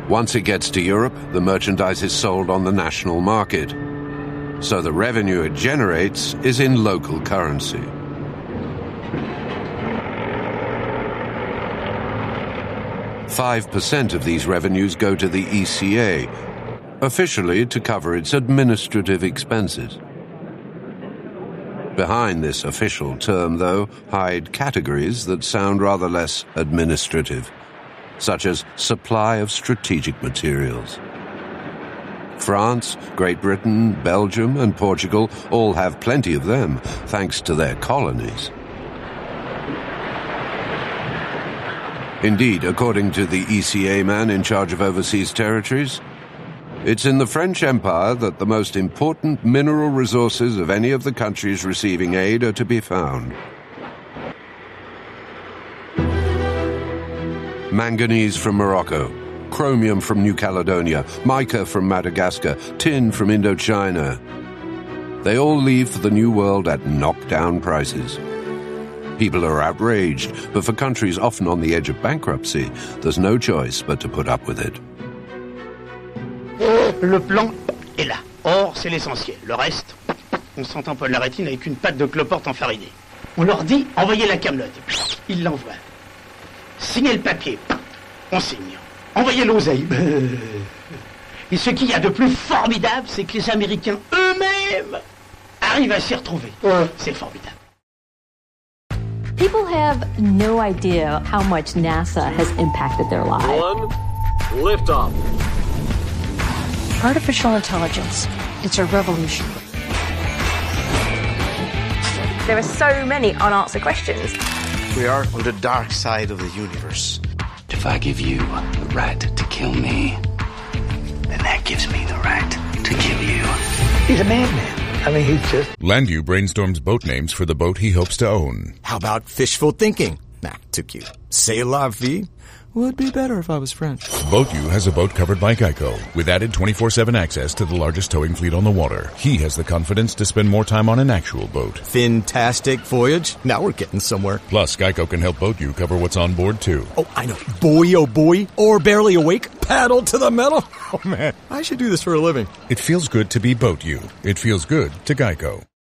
Once it gets to Europe, the merchandise is sold on the national market. So the revenue it generates is in local currency. %5 of these revenues go to the ECA, officially to cover its administrative expenses. Behind this official term, though, hide categories that sound rather less administrative, such as supply of strategic materials. France, Great Britain, Belgium, and Portugal all have plenty of them, thanks to their colonies. Indeed, according to the ECA man in charge of overseas territories, it's in the French Empire that the most important mineral resources of any of the countries receiving aid are to be found. Manganese from Morocco, chromium from New Caledonia, mica from Madagascar, tin from Indochina. They all leave for the New World at knockdown prices. People are outraged, but for countries often on the edge of bankruptcy, there's no choice but to put up with it. Le plan est là. Or, c'est l'essentiel. Le reste, on s'en tamponne la rétine avec une pâte de cloporte enfarinée. On leur dit, envoyez la camelote. Ils l'envoient. Signez le papier. On signe. Envoyez l'oseille. Et ce qu'il y a de plus formidable, c'est que les Américains eux-mêmes arrivent à s'y retrouver. C'est formidable. People have no idea how much NASA has impacted their lives. One, liftoff. Artificial intelligence. It's a revolution. There are so many unanswered questions. We are on the dark side of the universe. If I give you the right to kill me, then that gives me the right to kill you. He's a madman. I mean, he's just... Landu brainstorms boat names for the boat he hopes to own. How about fishful thinking? Nah, too cute. C'est la vie? Would be better if I was French. BoatU has a boat covered by Geico, with added 24/7 access to the largest towing fleet on the water. He has the confidence to spend more time on an actual boat. Fantastic voyage. Now we're getting somewhere. Plus, Geico can help BoatU cover what's on board, too. Oh, I know. Boy, oh boy. Or barely awake. Paddle to the metal. Oh, man. I should do this for a living. It feels good to be BoatU. It feels good to Geico.